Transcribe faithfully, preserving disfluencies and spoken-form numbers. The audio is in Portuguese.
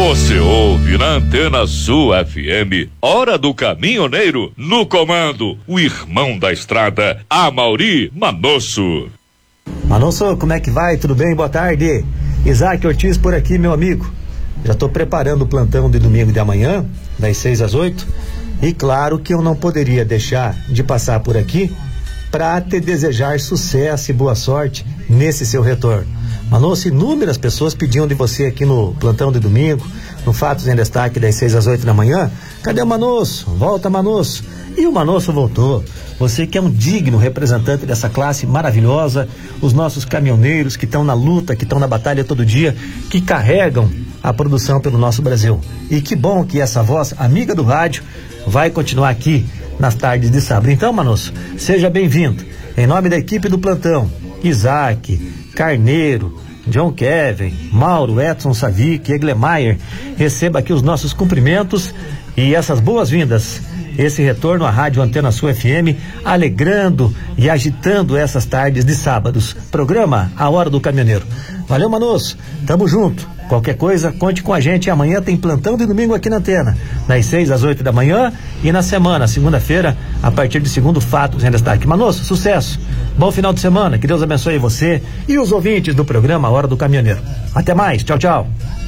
Você ouve na Antena Sul F M, Hora do Caminhoneiro, no comando, o irmão da estrada, Amauri Manosso. Manosso, como é que vai? Tudo bem? Boa tarde. Isaac Ortiz por aqui, meu amigo. Já estou preparando o plantão de domingo de amanhã, das seis às oito. E claro que eu não poderia deixar de passar por aqui para te desejar sucesso e boa sorte nesse seu retorno. Manosso, inúmeras pessoas pediam de você aqui no plantão de domingo, no Fatos em Destaque das seis às oito da manhã. Cadê o Manosso? Volta, Manosso. E o Manosso voltou. Você que é um digno representante dessa classe maravilhosa, os nossos caminhoneiros que estão na luta, que estão na batalha todo dia, que carregam a produção pelo nosso Brasil. E que bom que essa voz, amiga do rádio, vai continuar aqui nas tardes de sábado. Então, Manosso, seja bem-vindo. Em nome da equipe do plantão, Isaac, Carneiro, John Kevin, Mauro, Edson Savic, Eglemeyer, receba aqui os nossos cumprimentos e essas boas-vindas. Esse retorno à Rádio Antena Sul F M, alegrando e agitando essas tardes de sábados. Programa A Hora do Caminhoneiro. Valeu, Manosso. Tamo junto. Qualquer coisa, conte com a gente. Amanhã tem plantão de domingo aqui na Antena, das seis às oito da manhã, e na semana, segunda-feira, a partir de segundo Fatos em Destaque. Manosso, sucesso. Bom final de semana. Que Deus abençoe você e os ouvintes do programa A Hora do Caminhoneiro. Até mais. Tchau, tchau.